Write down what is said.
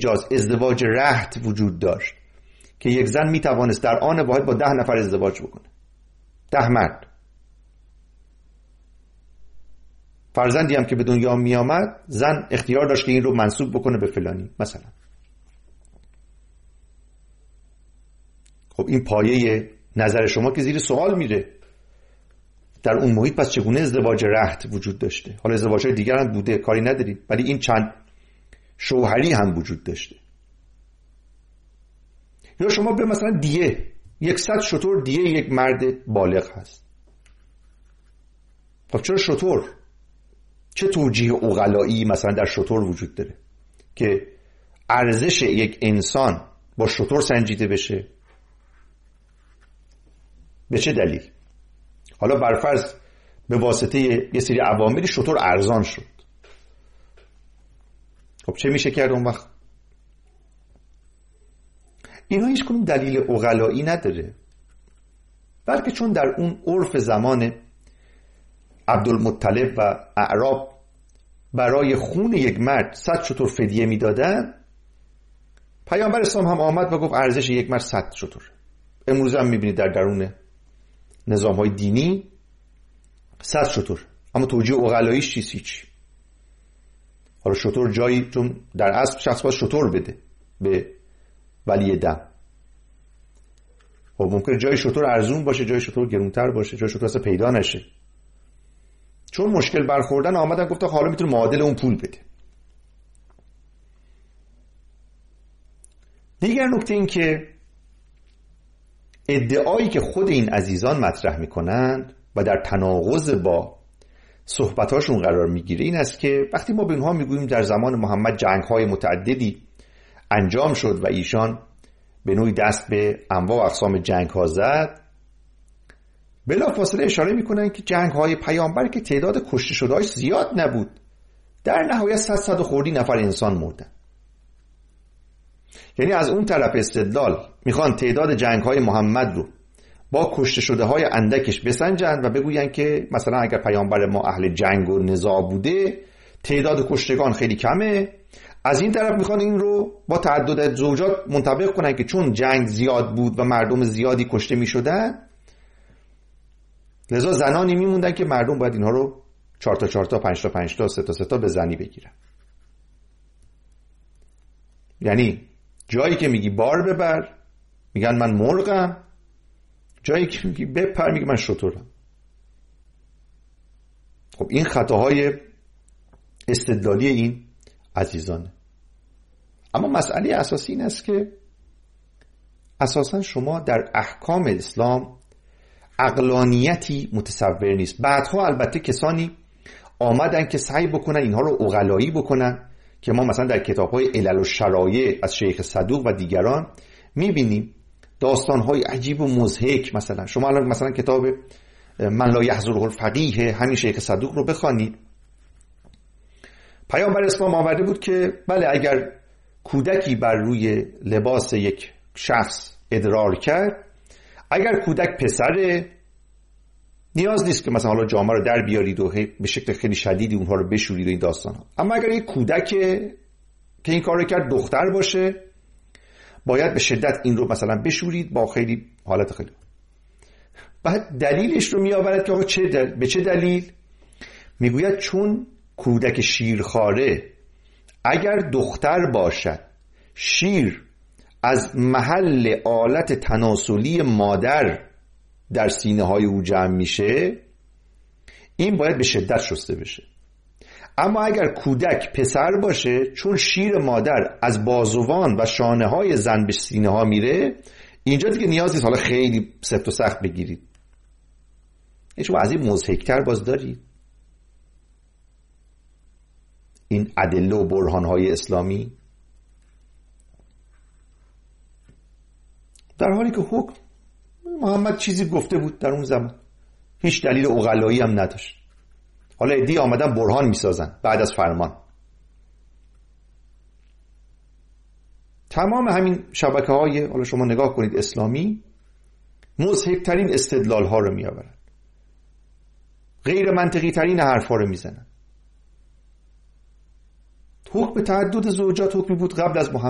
حجاز ازدواج رحت وجود داشت که یک زن میتوانست در آن واحد با 10 نفر ازدواج بکنه، 10 مرد. فرزندی هم که به دنیا می آمد زن اختیار داشت که این رو منسوب بکنه به فلانی مثلا. خب این پایه نظر شما که زیر سوال میره. در اون محیط پس چگونه ازدواج رحت وجود داشته؟ حالا ازدواج‌های دیگر هم بوده، کاری نداریم، ولی این چند شوهری هم وجود داشته. یا شما به مثلا دیه 100 شتر دیه یک مرد بالغ هست. خب چرا شتر؟ چه توجیه عقلایی مثلا در شتر وجود داره که ارزش یک انسان با شتر سنجیده بشه؟ به چه دلیل؟ حالا برفرض به واسطه یه سری عواملی شتر ارزان شد. خب چه میشه کرد اون وقت؟ اینا هیچ کنون دلیل عقلایی نداره، بلکه چون در اون عرف زمان عبدالمطلب و اعراب برای خون یک مرد 100 شتر فدیه میدادن، پیامبر اسلام هم آمد و گفت ارزش یک مرد 100 شتر. امروز هم میبینید در درون نظام‌های دینی 100 شتر، اما توجیه عقلاییش چیست؟ هیچ. حالا شتر جایی، چون در اصل شخص باید شتر بده به ولی دم. خب ممکنه جای شتر ارزون باشه، جای شتر گرونتر باشه، جای شتر اصلا پیدا نشه. چون مشکل برخوردن آمدن گفتن حالا میتونه معادل اون پول بده. دیگر نکته این که ادعایی که خود این عزیزان مطرح میکنند و در تناقض با صحبتاشون قرار میگیره این است که وقتی ما به اینها میگوییم در زمان محمد جنگ‌های متعددی انجام شد و ایشان به نوعی دست به انواع و اقسام جنگ‌ها زد، بلافاصله اشاره میکنن که جنگ‌های پیامبر که تعداد کشته شده‌اش زیاد نبود، در نهایت 100 و خوردی نفر انسان مردن. یعنی از اون طرف استدلال میخوان تعداد جنگ‌های محمد رو با کشته شده‌های اندکش بسنجن و بگوین که مثلا اگر پیامبر ما اهل جنگ و نزاع بوده تعداد کشتگان خیلی کمه. از این طرف میخوان این رو با تعدد زوجات منطبق کنن که چون جنگ زیاد بود و مردم زیادی کشته میشدن، لذا زنانی میموندن که مردم باید اینها رو 4 تا 4 تا 5 تا 5 تا 3 تا 3 تا به زنی بگیرن. یعنی جایی که میگی بار ببر میگن من مرغم، جایی که میگی بپر میگه من شترم. خب این خطاهای استدلالی این عزیزانه. اما مسئله اساسی این است که اساسا شما در احکام اسلام عقلانیتی متصور نیست. بعدها البته کسانی آمدن که سعی بکنن اینها رو عقلایی بکنن که ما مثلا در کتاب‌های علل و شرایع از شیخ صدوق و دیگران می‌بینیم داستان‌های عجیب و مضحک. مثلا شما الان مثلا کتاب من لا یحضره الفقیه همین شیخ صدوق رو بخوانید. پیامبر اسلام آورده بود که بله اگر کودکی بر روی لباس یک شخص ادرار کرد، اگر کودک پسره نیاز نیست که مثلا حالا جامه رو در بیارید و به شکل خیلی شدیدی اونها رو بشورید و این داستانا. اما اگر یک کودک که این کار رو کرد دختر باشه، باید به شدت این رو مثلا بشورید با خیلی حالت خیلی. بعد دلیلش رو می آورد که آقا به چه دلیل؟ میگوید چون کودک شیرخواره اگر دختر باشد، شیر از محل آلت تناسلی مادر در سینه های او جمع میشه، این باید به شدت شسته بشه. اما اگر کودک پسر باشه، چون شیر مادر از بازوان و شانه های زن به سینه ها میره، اینجا دیگه نیاز نیست حالا خیلی سفت و سخت بگیرید. شما از این مضحک‌تر باز دارید؟ این ادله و برهان‌های اسلامی، در حالی که حکم محمد چیزی گفته بود در اون زمان، هیچ دلیل عقلایی هم نداشت. حالا عده‌ای آمدن برهان میسازن بعد از فرمان. تمام همین شبکه‌های حالا شما نگاه کنید اسلامی مضحک‌ترین استدلال‌ها رو میآورن، غیر منطقی ترین حرفا رو میزنن. حکم تعدد زوجات حکمی بود قبل از محمد.